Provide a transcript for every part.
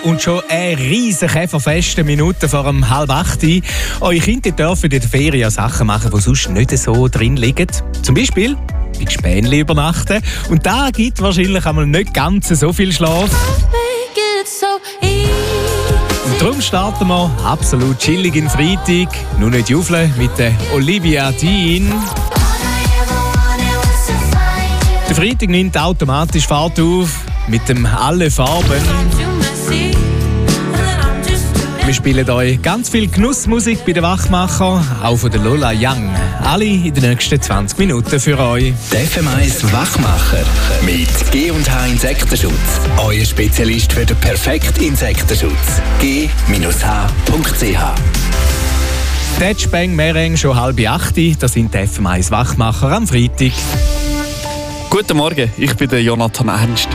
und schon eine riesige Käferfeste Minuten vor 7:30. Eure Kinder dürfen in der Ferien Sachen machen, die sonst nicht so drin liegen. Zum Beispiel bei Gspänli übernachten. Und da gibt wahrscheinlich einmal nicht ganz so viel Schlaf. Und darum starten wir absolut chillig in Freitag. Nur nicht juffeln mit der Olivia Dean. Der Freitag nimmt automatisch Fahrt auf mit dem «Alle Farben». Wir spielen euch ganz viel Genussmusik bei den Wachmacher, auch von der Lola Young. Alle in den nächsten 20 Minuten für euch. Die FM1 Wachmacher mit G&H Insektenschutz. Euer Spezialist für den perfekten Insektenschutz. g-h.ch. Tätsch, Bang, Mereng, schon 7:30. Das sind die FM1 Wachmacher am Freitag. Guten Morgen, ich bin der Jonathan Ernst.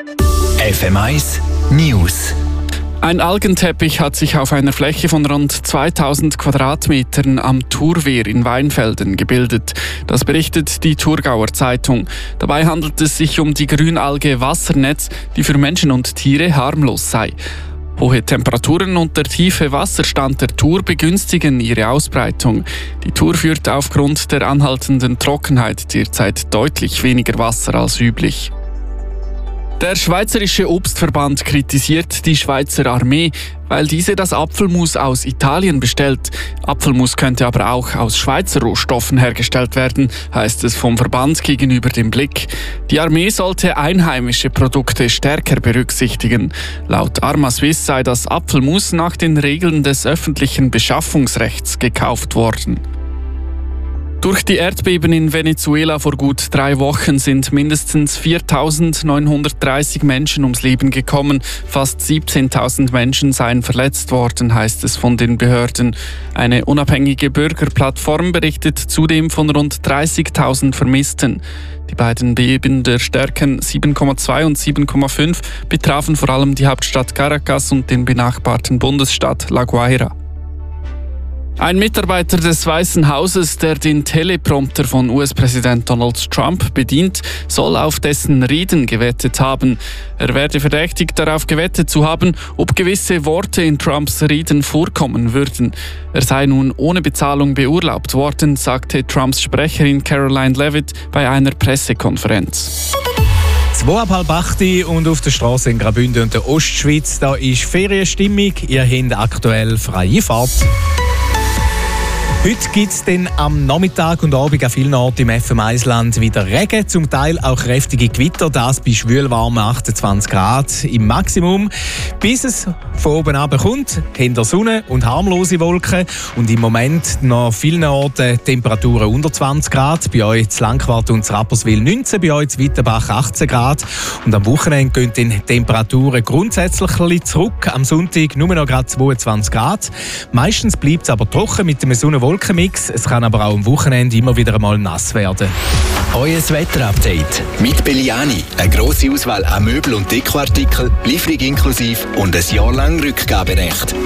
FM1 News. Ein Algenteppich hat sich auf einer Fläche von rund 2000 Quadratmetern am Thurwehr in Weinfelden gebildet. Das berichtet die Thurgauer Zeitung. Dabei handelt es sich um die Grünalge Wassernetz, die für Menschen und Tiere harmlos sei. Hohe Temperaturen und der tiefe Wasserstand der Thur begünstigen ihre Ausbreitung. Die Thur führt aufgrund der anhaltenden Trockenheit derzeit deutlich weniger Wasser als üblich. Der Schweizerische Obstverband kritisiert die Schweizer Armee, weil diese das Apfelmus aus Italien bestellt. Apfelmus könnte aber auch aus Schweizer Rohstoffen hergestellt werden, heißt es vom Verband gegenüber dem Blick. Die Armee sollte einheimische Produkte stärker berücksichtigen. Laut Arma-Swiss sei das Apfelmus nach den Regeln des öffentlichen Beschaffungsrechts gekauft worden. Durch die Erdbeben in Venezuela vor gut 3 Wochen sind mindestens 4.930 Menschen ums Leben gekommen. Fast 17.000 Menschen seien verletzt worden, heißt es von den Behörden. Eine unabhängige Bürgerplattform berichtet zudem von rund 30.000 Vermissten. Die beiden Beben der Stärken 7,2 und 7,5 betrafen vor allem die Hauptstadt Caracas und den benachbarten Bundesstaat La Guaira. Ein Mitarbeiter des Weißen Hauses, der den Teleprompter von US-Präsident Donald Trump bedient, soll auf dessen Reden gewettet haben. Er werde verdächtigt, darauf gewettet zu haben, ob gewisse Worte in Trumps Reden vorkommen würden. Er sei nun ohne Bezahlung beurlaubt worden, sagte Trumps Sprecherin Caroline Leavitt bei einer Pressekonferenz. 7:30 und auf der Straße in Graubünden und der Ostschweiz, da ist Ferienstimmung. Ihr habt aktuell freie Fahrt. Heute gibt es dann am Nachmittag und Abend an vielen Orten im FM1-Land wieder Regen, zum Teil auch kräftige Gewitter, das bei schwülwarmen 28 Grad im Maximum. Bis es von oben runter kommt, hinter Sonne und harmlose Wolken und im Moment noch vielen Orten Temperaturen unter 20 Grad. Bei euch in Langquart und Rapperswil 19, bei euch in Wittenbach 18 Grad. Und am Wochenende gehen die Temperaturen grundsätzlich ein bisschen zurück. Am Sonntag nur noch gerade 22 Grad. Meistens bleibt es aber trocken mit einem Sonne-Wolken-Mix. Es kann aber auch am Wochenende immer wieder einmal nass werden. Euer Wetterupdate mit Belliani. Eine grosse Auswahl an Möbel- und Dekoartikeln, Lieferung inklusive und ein Jahr lang Rückgaberecht.